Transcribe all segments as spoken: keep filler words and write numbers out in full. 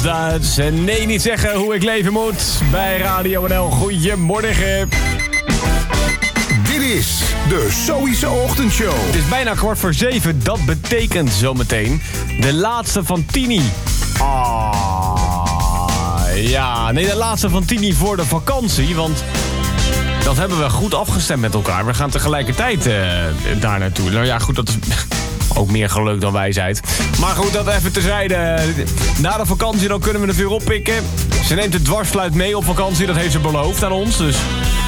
Duits. En nee, niet zeggen hoe ik leven moet. Bij Radio N L. Goedemorgen. Dit is de Zoïse Ochtendshow. Het is bijna kwart voor zeven. Dat betekent zometeen de laatste van Tini. Ah, ja. Nee, de laatste van Tini voor de vakantie. Want dat hebben we goed afgestemd met elkaar. We gaan tegelijkertijd uh, daar naartoe. Nou ja, goed, dat is ook meer geluk dan wijsheid. Maar goed, dat even terzijde. Na de vakantie dan kunnen we het weer oppikken. Ze neemt de dwarsfluit mee op vakantie. Dat heeft ze beloofd aan ons. Dus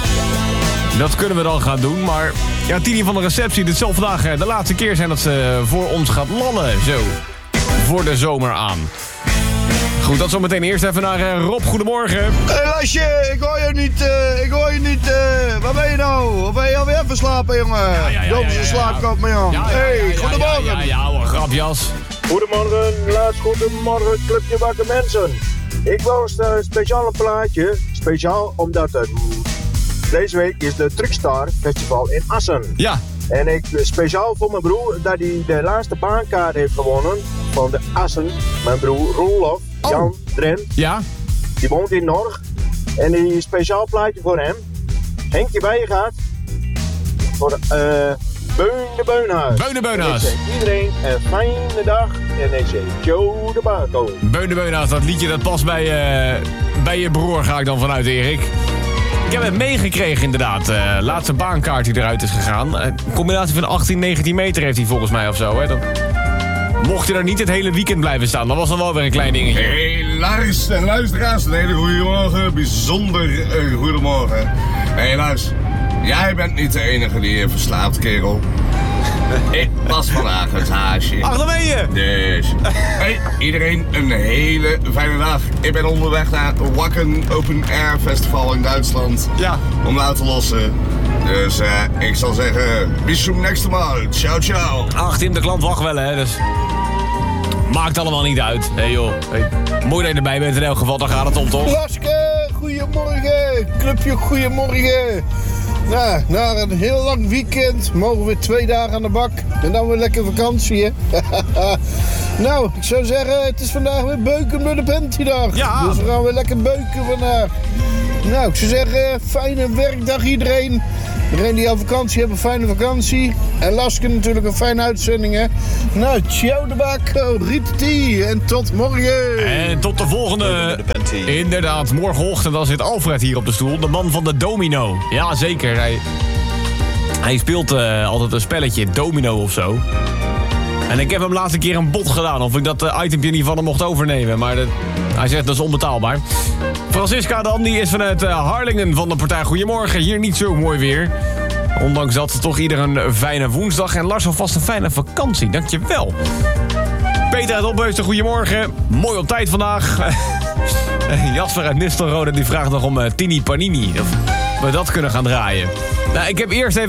dat kunnen we dan gaan doen. Maar ja, Tini van de receptie, dit zal vandaag de laatste keer zijn dat ze voor ons gaat lallen. Zo, voor de zomer aan. Goed, dat zometeen eerst even naar uh, Rob. Goedemorgen. Hé hey, Lasje, ik hoor je niet, uh, ik hoor je niet, uh, waar ben je nou? Of ben je alweer verslapen, jongen? Ja, ja, ja, ja, Domme ja, ja. slaapkop, man. Ja, ja, Hé, ja, ja, goedemorgen. Ja, ja, ja, ouwe grapjas. Goedemorgen, laatst goedemorgen, clubje wakker mensen. Ik wou een speciaal plaatje, speciaal omdat het, deze week is de Truckstar Festival in Assen. Ja. En ik speciaal voor mijn broer, dat hij de laatste baankaart heeft gewonnen van de Assen. Mijn broer Roelof, Oh. Jan Dren, Ja? die woont in Norg. En die speciaal plaatje voor hem. Henkje bij je gaat. Voor uh, Beun de Beunhuis. Beun de Beunhuis. Ik zeg iedereen een fijne dag. En ik zeg Joe de Baco. Beun de Beunhuis, dat liedje dat past bij, uh, bij je broer, ga ik dan vanuit, Erik. Ik heb het meegekregen inderdaad. Uh, laatste baankaart die eruit is gegaan. Uh, een combinatie van achttien, negentien meter heeft hij volgens mij of zo. Hè? Dan mocht je er niet het hele weekend blijven staan. Dat was dan wel weer een klein dingetje. Hey Lars en luisteraars, een hele goede morgen. Bijzonder uh, goedemorgen. Hey Lars, jij bent niet de enige die je verslaapt, kerel. Ik was vandaag het haasje. Ach, daar ben je! Dus, hey, iedereen een hele fijne dag. Ik ben onderweg naar het Wacken Open Air Festival in Duitsland. Ja. Om uit te lossen. Dus uh, ik zal zeggen, bis zum nächsten Mal. Ciao, ciao. Ach, Tim de klant wacht wel, hè. Dus maakt allemaal niet uit. Hé hey, joh. Hey. Mooi dat je erbij bent in elk geval. Dan gaat het om, toch? Laske, goedemorgen. Clubje, goedemorgen. Nou, na een heel lang weekend mogen we weer twee dagen aan de bak. En dan weer lekker vakantie, hè? Nou, ik zou zeggen, het is vandaag weer beuken met de pantydag. Ja. Dus we gaan weer lekker beuken vandaag. Nou, ik zou zeggen, fijne werkdag iedereen. Iedereen die al vakantie heeft, een fijne vakantie. En Laske natuurlijk een fijne uitzending, hè? Nou, ciao de Baco, Rieti en tot morgen. En tot de volgende. Inderdaad, morgenochtend dan zit Alfred hier op de stoel. De man van de domino. Ja, zeker. Hij, hij speelt uh, altijd een spelletje, domino of zo. En ik heb hem laatste keer een bod gedaan of ik dat uh, itempje niet van hem mocht overnemen. Maar de, hij zegt dat is onbetaalbaar. Francisca dan, die is vanuit uh, Harlingen van de partij Goedemorgen. Hier niet zo mooi weer. Ondanks dat toch ieder een fijne woensdag. En Lars alvast een fijne vakantie, dankjewel. Peter uit Opheusden, goedemorgen. Mooi op tijd vandaag. Jasper uit Nistelrode die vraagt nog om uh, Tini Panini. Of we dat kunnen gaan draaien. Nou, ik heb eerst even